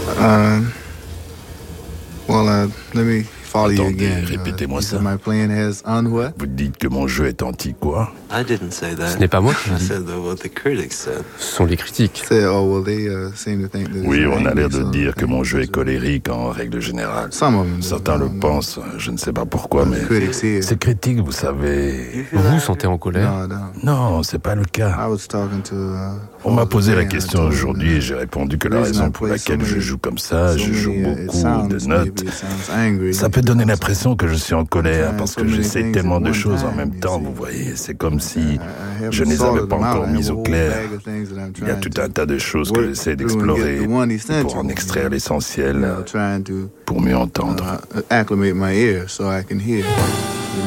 Uh, let me follow you Attendez, again. répétez-moi You ça. said my plan has on what? Vous dites que mon jeu est anti quoi? I didn't say that. Ce n'est pas moi qui le I dis. said what the critics said. Ce sont les critiques. Said, oh well, they seem to think that. Oui, it's on a l'air angry, de so dire I que think mon jeu est it's- colérique en règle générale. Some of them. do. Certains I le don't know. pensent, je ne sais pas pourquoi, mais Critics here. ces critiques, vous savez... Vous vous sentez en colère? No, I don't. Non, c'est pas le cas. I was talking to. On m'a posé la Jose, and I question told him aujourd'hui et that j'ai répondu que the la reason raison I pour play so laquelle je many- joue comme ça, so je joue many, beaucoup sounds, de notes, maybe it sounds angry, ça peut donner because l'impression que je suis en colère parce que so many j'essaie things tellement at de one choses en time, même you temps, see. vous voyez. C'est comme si I haven't je ne les avais sorted pas them out. encore I have mises a au whole clair. bag of things that I'm Il y a trying tout to un tas de choses que work j'essaie through and get d'explorer the one essential, pour en extraire you l'essentiel, know, trying to pour mieux entendre. acclimate my ear so I can hear.